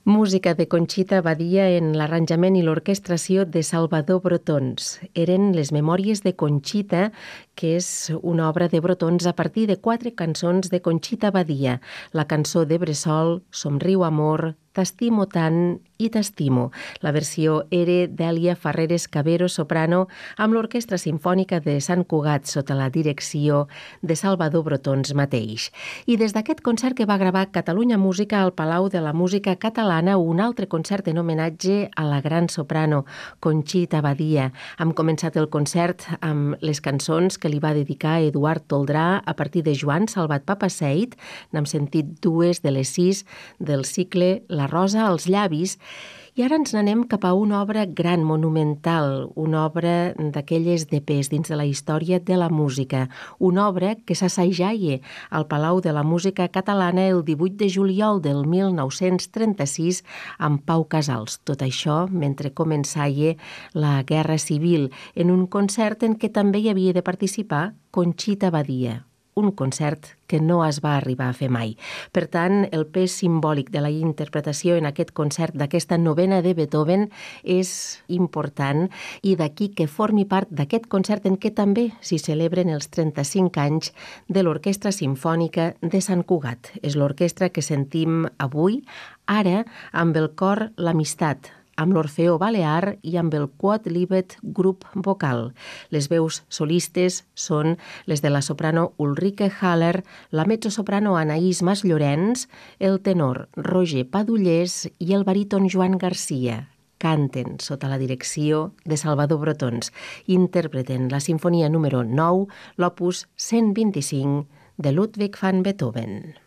Música de Conxita Badia en l'arranjament i l'orquestració de Salvador Brotons. Eren les Memòries de Conxita, que és una obra de Brotons a partir de 4 cançons de Conxita Badia. La cançó de Bressol, Somriu amor, T'estimo tant i t'estimo. La versió era d'Èlia Farreres Cabero, soprano, amb l'Orquestra Simfònica de Sant Cugat sota la direcció de Salvador Brotons mateix. I des d'aquest concert que va gravar Catalunya Música al Palau de la Música Catalana, un altre concert en homenatge a la gran soprano Conxita Badia. Hem començat el concert amb les cançons que li va dedicar Eduard Toldrà a partir de Joan Salvat Papaseit. N'hem sentit 2 de les 6 del cicle La rosa als llavis, i ara ens n'anem cap a una obra gran, monumental, una obra d'aquelles de pes dins de la història de la música, una obra que s'assajaia al Palau de la Música Catalana el 18 de juliol del 1936 amb Pau Casals. Tot això mentre començaia la Guerra Civil, en un concert en què també hi havia de participar Conxita Badia. Un concert que no es va arribar a fer mai. Per tant, el pes simbòlic de la interpretació en aquest concert d'aquesta novena de Beethoven és important, i d'aquí que formi part d'aquest concert en què també s'hi celebren els 35 anys de l'Orquestra Simfònica de Sant Cugat. És l'orquestra que sentim avui, ara amb el cor L'Amistat, amb l'Orfeó Balear i amb el Quod-Libet grup vocal. Les veus solistes són les de la soprano Ulrike Haller, la mezzosoprano Anaïs Mas Llorenç, el tenor Roger Padullés i el baríton Joan Garcia. Canten sota la direcció de Salvador Brotons. Interpreten la sinfonia número 9, l'opus 125 de Ludwig van Beethoven.